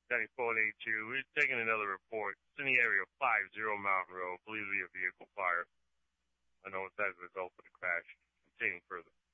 9482. We're taking another report. It's in the area of 50 Mountain Road. Believe to be a vehicle fire. I know it's as a result of the crash. Continuing further.